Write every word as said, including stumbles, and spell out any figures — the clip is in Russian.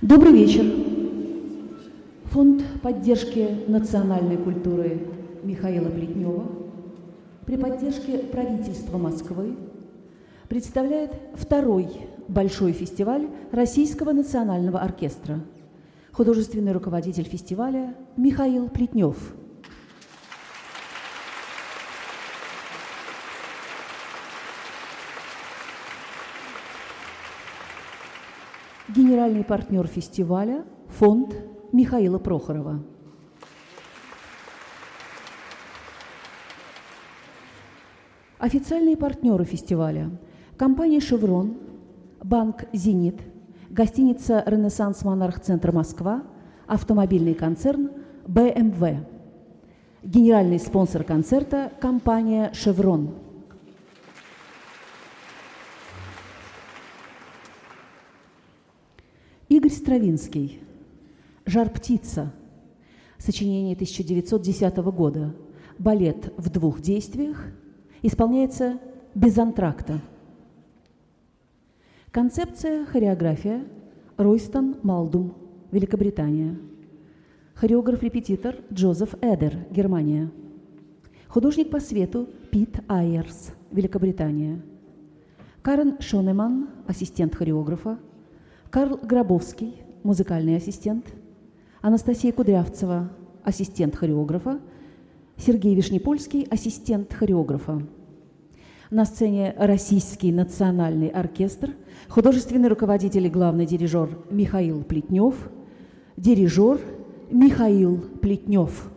Добрый вечер. Фонд поддержки национальной культуры Михаила Плетнева при поддержке правительства Москвы представляет второй большой фестиваль Российского национального оркестра. Художественный руководитель фестиваля Михаил Плетнев. Генеральный партнер фестиваля – фонд Михаила Прохорова. Официальные партнеры фестиваля – компания «Шеврон», банк «Зенит», гостиница «Ренессанс Монарх Центр Москва», автомобильный концерн бэ эм вэ. Генеральный спонсор концерта – компания «Шеврон». Игорь Стравинский. «Жар-птица». Сочинение тысяча девятьсот десятого года. Балет в двух действиях. Исполняется без антракта. Концепция, хореография. Ройстон Малдум, Великобритания. Хореограф-репетитор Джозеф Эдер, Германия. Художник по свету Пит Айерс, Великобритания. Карен Шонеман, ассистент хореографа. Карл Гробовский, музыкальный ассистент. Анастасия Кудрявцева, ассистент хореографа. Сергей Вишнепольский, ассистент хореографа. На сцене Российский национальный оркестр, художественный руководитель и главный дирижер Михаил Плетнев, дирижер Михаил Плетнев.